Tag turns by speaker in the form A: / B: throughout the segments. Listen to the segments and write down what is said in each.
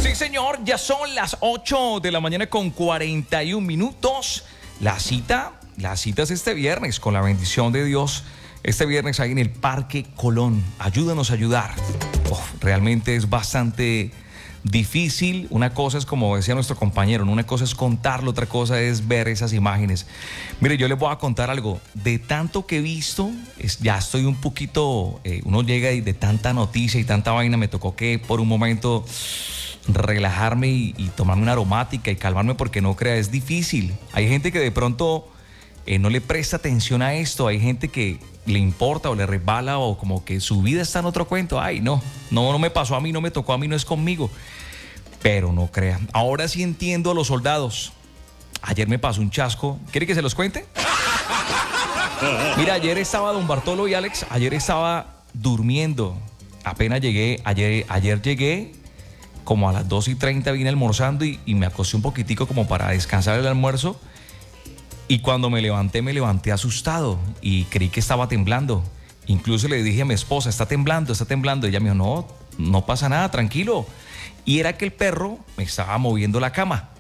A: Sí, señor, ya son las 8 de la mañana con 41 minutos. La cita es este viernes, con la bendición de Dios. Este viernes ahí en el Parque Colón. Ayúdanos a ayudar. Realmente es bastante difícil. Una cosa es, como decía nuestro compañero, una cosa es contarlo, otra cosa es ver esas imágenes. Mire, yo les voy a contar algo. De tanto que he visto, ya estoy un poquito, uno llega y de tanta noticia y tanta vaina, me tocó que por un momento relajarme y tomarme una aromática y calmarme, porque no crea, es difícil. Hay gente que de pronto no le presta atención a esto. Hay gente que le importa o le resbala, o como que su vida está en otro cuento. Ay, no me pasó a mí, no me tocó a mí, no es conmigo. Pero no crean. Ahora sí entiendo a los soldados. Ayer me pasó un chasco. ¿Quiere que se los cuente? Mira, ayer estaba don Bartolo y Alex. Ayer estaba durmiendo. Apenas llegué. Ayer llegué como a las 2:30, vine almorzando y me acosté un poquitico como para descansar el almuerzo. Y cuando me levanté asustado y creí que estaba temblando. Incluso le dije a mi esposa, está temblando. Y ella me dijo, no pasa nada, tranquilo. Y era que el perro me estaba moviendo la cama.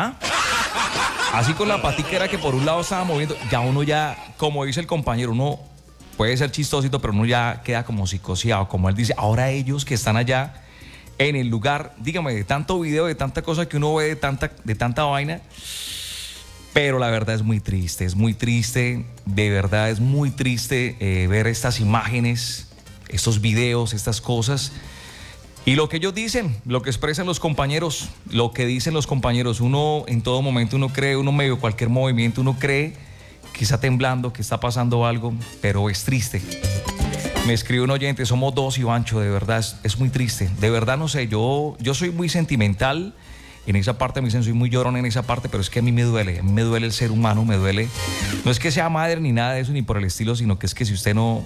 A: Así con la patica, era que por un lado estaba moviendo. Ya uno como dice el compañero, uno puede ser chistosito, pero uno ya queda como psicoseado. Como él dice, ahora ellos que están allá en el lugar, dígame, de tanto video, de tanta cosa que uno ve, de tanta vaina. Pero la verdad es muy triste, de verdad es muy triste ver estas imágenes, estos videos, estas cosas. Y lo que ellos dicen, lo que expresan los compañeros, lo que dicen los compañeros, uno en todo momento, uno cree, uno medio cualquier movimiento, uno cree que está temblando, que está pasando algo, pero es triste. Me escribe un oyente, somos dos, Ivancho, de verdad es muy triste. De verdad no sé, yo soy muy sentimental en esa parte, me dicen, soy muy llorón en esa parte, pero es que a mí me duele el ser humano, me duele. No es que sea madre ni nada de eso, ni por el estilo, sino que es que si usted no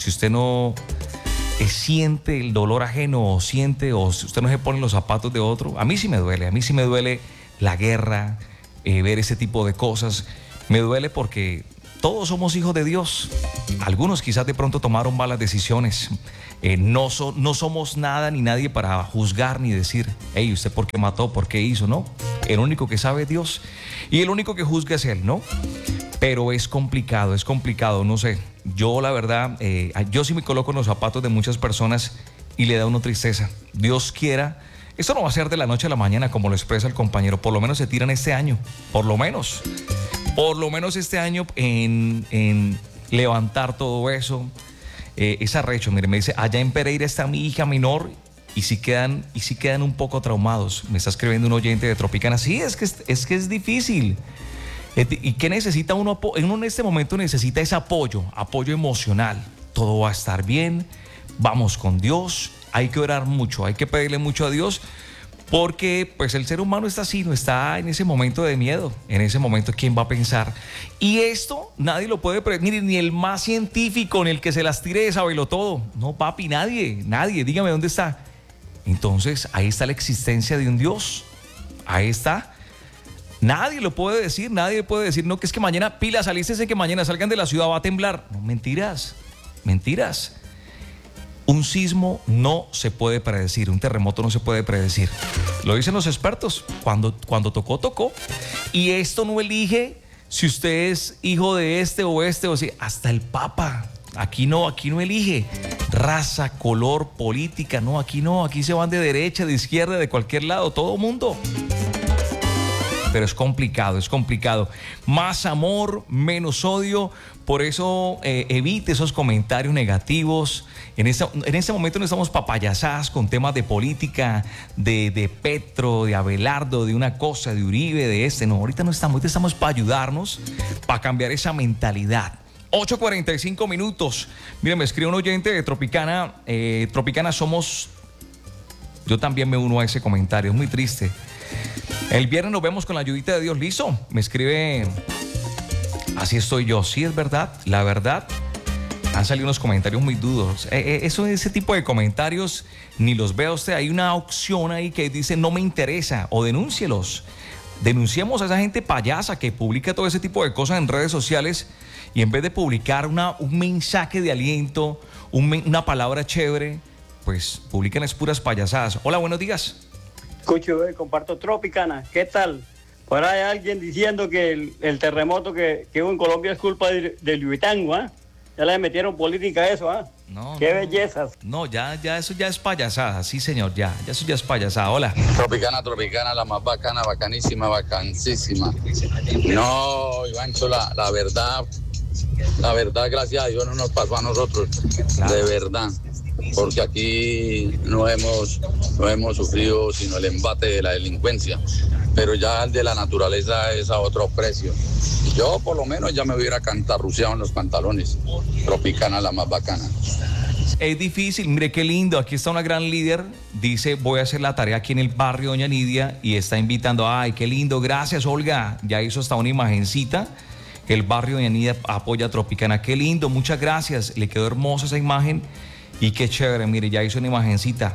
A: siente el dolor ajeno, o si usted no se pone en los zapatos de otro, a mí sí me duele la guerra, ver ese tipo de cosas. Me duele porque todos somos hijos de Dios. Algunos quizás de pronto tomaron malas decisiones. No somos nada ni nadie para juzgar ni decir, hey, ¿usted por qué mató? ¿Por qué hizo? No, el único que sabe es Dios y el único que juzga es Él, ¿no? Pero es complicado, no sé. Yo la verdad, yo sí me coloco en los zapatos de muchas personas y le da uno tristeza. Dios quiera, esto no va a ser de la noche a la mañana como lo expresa el compañero. Por lo menos se tiran este año, por lo menos este año en levantar todo eso. Es arrecho. Mire, me dice, allá en Pereira está mi hija menor y si quedan un poco traumados. Me está escribiendo un oyente de Tropicana. Sí, es que es difícil. ¿Y qué necesita uno? Uno en este momento necesita ese apoyo emocional. Todo va a estar bien, vamos con Dios, hay que orar mucho, hay que pedirle mucho a Dios, porque pues el ser humano está así, no está en ese momento de miedo, en ese momento ¿quién va a pensar? Y esto nadie lo puede prevenir, ni el más científico, ni el que se las tire de sabelo todo. No, papi, nadie, dígame dónde está. Entonces ahí está la existencia de un Dios, ahí está. Nadie lo puede decir, no, que es que mañana, pilas, alístense que mañana salgan de la ciudad, va a temblar. No, mentiras. Un sismo no se puede predecir, un terremoto no se puede predecir. Lo dicen los expertos, cuando tocó. Y esto no elige si usted es hijo de este o sí, hasta el Papa. Aquí no elige raza, color, política, no, aquí se van de derecha, de izquierda, de cualquier lado, todo mundo. Pero es complicado. Más amor, menos odio. Por eso evite esos comentarios negativos. En este momento no estamos papayazadas con temas de política, de Petro, de Abelardo, de una cosa, de Uribe, de este. No, ahorita estamos para ayudarnos, para cambiar esa mentalidad. 8:45 minutos. Mire, me escribe un oyente de Tropicana. Tropicana somos... Yo también me uno a ese comentario, es muy triste. El viernes nos vemos con la ayudita de Dios, listo. Me escribe, así estoy yo. Sí, es verdad, la verdad. Han salido unos comentarios muy duros. Ese tipo de comentarios ni los vea usted. Hay una opción ahí que dice no me interesa o denúncielos. Denunciamos a esa gente payasa que publica todo ese tipo de cosas en redes sociales y en vez de publicar un mensaje de aliento, una palabra chévere, pues publican las puras payasadas. Hola, buenos días.
B: Escucho, comparto Tropicana. ¿Qué tal? Por ahí hay alguien diciendo que el terremoto que hubo en Colombia es culpa de Luitango, ¿ah? Ya le metieron política a eso, ¿ah?
A: No,
B: Qué
A: no,
B: bellezas.
A: no, ya eso ya es payasada, sí señor, ya eso ya es payasada. Hola.
C: Tropicana, la más bacana, bacanísima, bacanísima. No, Ivancho, la verdad, gracias a Dios no nos pasó a nosotros,
A: Claro.
C: de verdad, porque aquí no hemos sufrido sino el embate de la delincuencia, pero ya el de la naturaleza es a otro precio. Yo por lo menos ya me hubiera cantarruceado en los pantalones. Tropicana, la más bacana.
A: Es difícil, mire qué lindo, aquí está una gran líder, dice voy a hacer la tarea aquí en el barrio Doña Nidia y está invitando, ay qué lindo, gracias Olga, ya hizo hasta una imagencita, el barrio Doña Nidia apoya a Tropicana, qué lindo, muchas gracias, le quedó hermosa esa imagen y qué chévere, mire ya hizo una imagencita,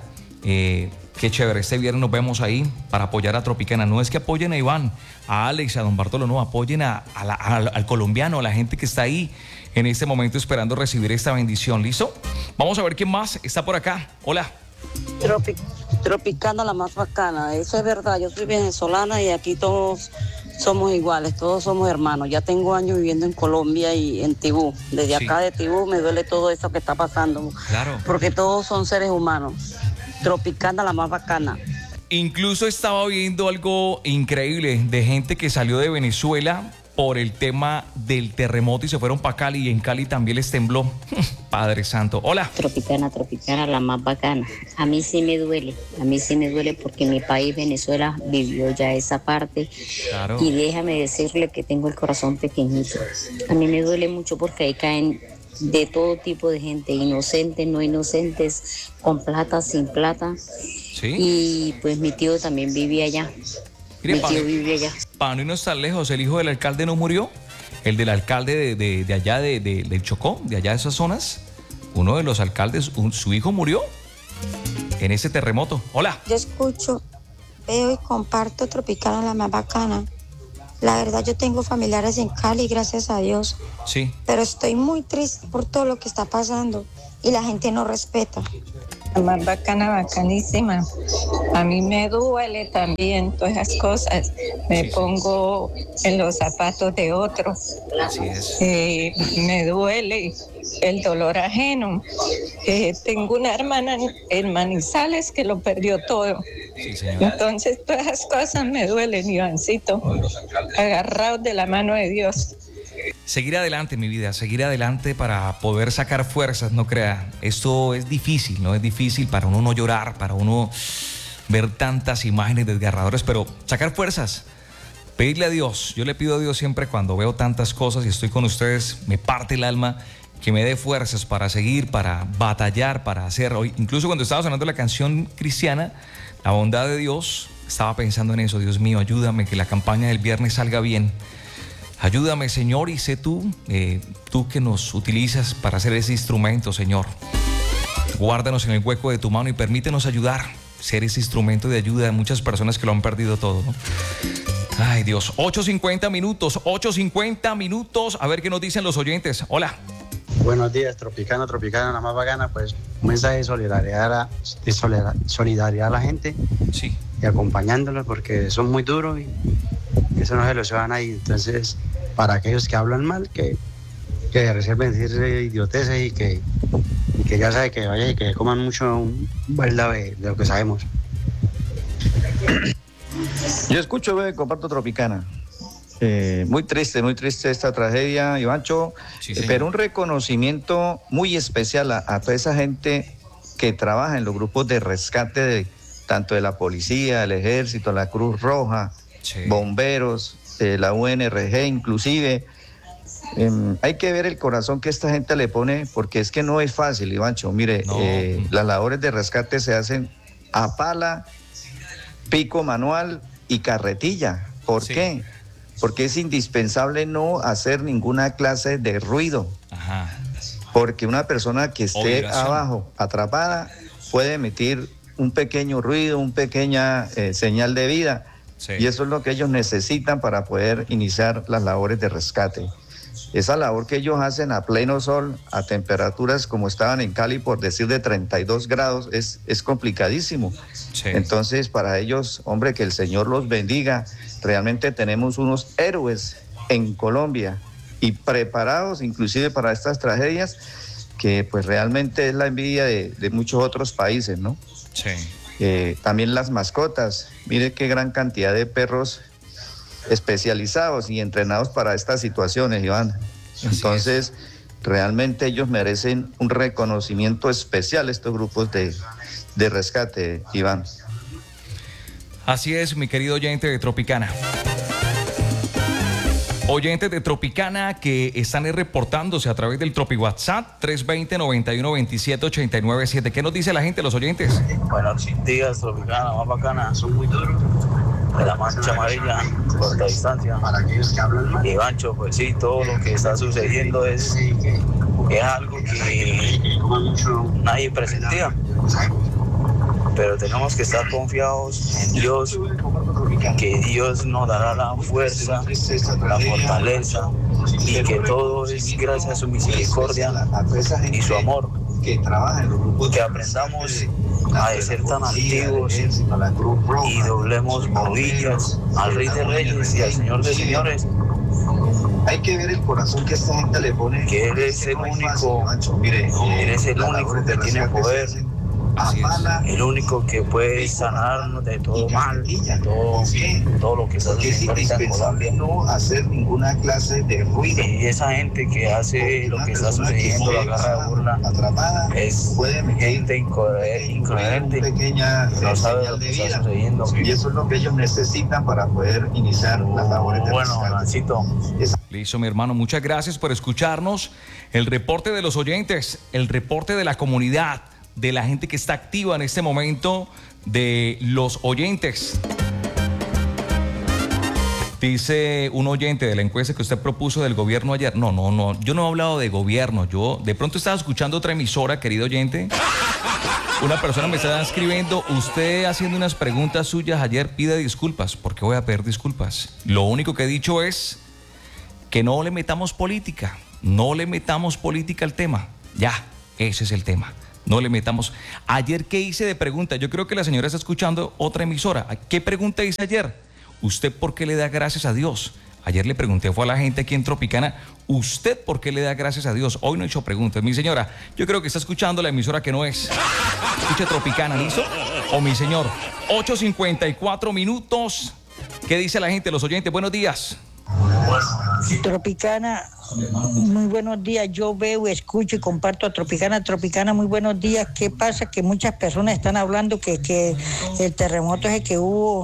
A: qué chévere, este viernes nos vemos ahí para apoyar a Tropicana, no es que apoyen a Iván, a Alex, a don Bartolo, no, apoyen al colombiano, a la gente que está ahí en este momento esperando recibir esta bendición. ¿Listo? Vamos a ver quién más está por acá. Hola.
D: Tropicana, la más bacana. Eso es verdad. Yo soy venezolana y aquí todos somos iguales, todos somos hermanos. Ya tengo años viviendo en Colombia y en Tibú. Desde acá de Tibú me duele todo eso que está pasando.
A: Claro.
D: Porque todos son seres humanos. Tropicana, la más bacana.
A: Incluso estaba viendo algo increíble de gente que salió de Venezuela por el tema del terremoto y se fueron para Cali y en Cali también les tembló. Padre Santo. Hola.
E: Tropicana, la más bacana. A mí sí me duele porque mi país, Venezuela, vivió ya esa parte.
A: Claro.
E: Y déjame decirle que tengo el corazón pequeñito. A mí me duele mucho porque ahí caen de todo tipo de gente, inocentes, no inocentes, con plata, sin plata.
A: Sí.
E: Y pues mi tío también vivía allá.
A: Mire,
E: Mi tío vivía allá.
A: para no irnos tan lejos, el hijo del alcalde no murió. El del alcalde de allá del Chocó, de allá de esas zonas. Uno de los alcaldes, su hijo murió en ese terremoto. Hola.
F: Yo escucho, veo y comparto Tropicana, la más bacana. La verdad, yo tengo familiares en Cali, gracias a Dios.
A: Sí.
F: Pero estoy muy triste por todo lo que está pasando y la gente no respeta.
G: La más bacana, bacanísima. A mí me duele también todas esas cosas. Me pongo en los zapatos de otros.
A: Así es.
G: Me duele el dolor ajeno. Tengo una hermana en Manizales que lo perdió todo.
A: Sí, señor.
G: Entonces todas esas cosas me duelen, Ivancito. Agarrados de la mano de Dios.
A: Seguir adelante, mi vida, seguir adelante para poder sacar fuerzas, no crea. Esto es difícil, ¿no? Es difícil para uno no llorar, para uno ver tantas imágenes desgarradoras, pero sacar fuerzas, pedirle a Dios. Yo le pido a Dios siempre cuando veo tantas cosas y estoy con ustedes, me parte el alma, que me dé fuerzas para seguir, para batallar, para hacer. Hoy, incluso cuando estaba sonando la canción cristiana, La bondad de Dios, estaba pensando en eso. Dios mío, ayúdame que la campaña del viernes salga bien. Ayúdame, Señor, y sé tú que nos utilizas para hacer ese instrumento, Señor. Guárdanos en el hueco de tu mano y permítenos ayudar, ser ese instrumento de ayuda de muchas personas que lo han perdido todo, ¿no? Ay, Dios, 8:50 minutos, a ver qué nos dicen los oyentes. Hola.
H: Buenos días, Tropicana, la más bacana, pues un mensaje de solidaridad a la gente.
A: Sí.
H: Y acompañándolos porque son muy duros y eso no se lo llevan ahí. Entonces, para aquellos que hablan mal, que reserven decir idioteces y que ya saben que vaya y que coman mucho verdad de lo que sabemos.
I: Yo escucho, comparto Tropicana. Muy triste esta tragedia, Ivancho,
A: Sí,
I: pero un reconocimiento muy especial a toda esa gente que trabaja en los grupos de rescate, tanto de la policía, el ejército, la Cruz Roja,
A: Sí.
I: bomberos, la UNRG inclusive. Hay que ver el corazón que esta gente le pone, porque es que no es fácil, Ivancho. Mire,
A: No.
I: las labores de rescate se hacen a pala, pico manual y carretilla. ¿Por
A: Sí.
I: qué? Porque es indispensable no hacer ninguna clase de ruido.
A: Ajá.
I: Porque una persona que esté
A: Obligación.
I: abajo, atrapada, puede emitir un pequeño ruido, una pequeña señal de vida.
A: Sí.
I: Y eso es lo que ellos necesitan para poder iniciar las labores de rescate. esa labor que ellos hacen a pleno sol, a temperaturas como estaban en Cali, por decir de 32 grados, es complicadísimo. Sí. Entonces, para ellos, hombre, que el Señor los bendiga. Realmente tenemos unos héroes en Colombia y preparados inclusive para estas tragedias, que pues realmente es la envidia de muchos otros países, ¿no?
A: Sí.
I: También las mascotas, mire qué gran cantidad de perros especializados y entrenados para estas situaciones, Iván. Entonces, realmente ellos merecen un reconocimiento especial, estos grupos de rescate, Iván.
A: Así es, mi querido oyente de Tropicana. Oyentes de Tropicana que están reportándose a través del Tropi WhatsApp 320-9127-897. ¿Qué nos dice la gente, los oyentes?
J: Buenos días, Tropicana, más bacana. Son muy duros. De la mancha amarilla, corta distancia. Y Bancho, pues sí, todo lo que está sucediendo es algo que nadie presentía. Pero tenemos que estar confiados en Dios, que Dios nos dará la fuerza, la fortaleza, y que todo es gracias a su misericordia y su amor. Que aprendamos a ser tan antiguos y doblemos rodillas al Rey de Reyes y al Señor de Señores.
I: Hay que ver el corazón que esta gente le pone.
J: Que Él es el único, Él es el único que tiene poder. El único que puede sanarnos de todo mal, de todo lo que está sucediendo ahorita en Colombia.
I: No hacer ninguna clase de ruido.
J: Y esa gente que hace lo que está sucediendo, la garra de burla, es gente incoherente, no sabe lo que está sucediendo.
I: Y eso es lo que ellos necesitan para poder iniciar las labores de rescate.
J: Bueno, Nancito.
A: Listo, mi hermano, muchas gracias por escucharnos. El reporte de los oyentes, el reporte de la comunidad, de la gente que está activa en este momento, de los oyentes. Dice un oyente de la encuesta que usted propuso del gobierno ayer. No, yo no he hablado de gobierno. Yo de pronto estaba escuchando otra emisora, querido oyente. Una persona me estaba escribiendo: usted haciendo unas preguntas suyas ayer pide disculpas. ¿Por qué voy a pedir disculpas? Lo único que he dicho es que no le metamos política. No le metamos política al tema. Ya, ese es el tema. No le metamos. Ayer, ¿qué hice de pregunta? Yo creo que la señora está escuchando otra emisora. ¿Qué pregunta hice ayer? ¿Usted por qué le da gracias a Dios? Ayer le pregunté, fue a la gente aquí en Tropicana, ¿usted por qué le da gracias a Dios? Hoy no he hecho preguntas. Mi señora, yo creo que está escuchando la emisora que no es. Escucha Tropicana, ¿listo? O mi señor, 8:54 minutos. ¿Qué dice la gente, los oyentes? Buenos días.
K: Tropicana, muy buenos días. Yo veo, escucho y comparto a Tropicana. Tropicana, muy buenos días. ¿Qué pasa? Que muchas personas están hablando que el terremoto ese que hubo